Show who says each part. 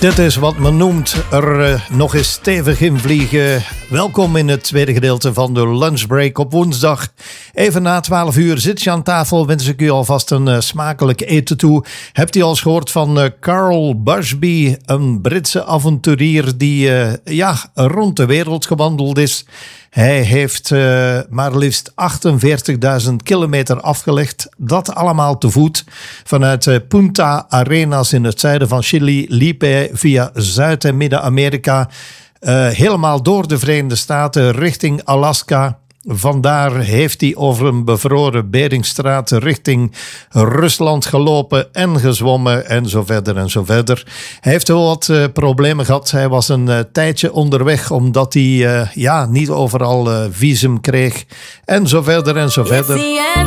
Speaker 1: Dit is wat men noemt er nog eens stevig in vliegen. Welkom in het tweede gedeelte van de lunchbreak op woensdag. Even na 12 uur zit je aan tafel. Wens ik u alvast een smakelijk eten toe. Hebt u al eens gehoord van Carl Busby, een Britse avonturier die rond de wereld gewandeld is. Hij heeft maar liefst 48.000 kilometer afgelegd. Dat allemaal te voet. Vanuit Punta Arenas in het zuiden van Chili liep hij via Zuid- en Midden-Amerika helemaal door de Verenigde Staten richting Alaska. Vandaar heeft hij over een bevroren Beringstraat richting Rusland gelopen en gezwommen en zo verder en zo verder. Hij heeft wel wat problemen gehad. Hij was een tijdje onderweg omdat hij niet overal visum kreeg en zo verder en zo verder.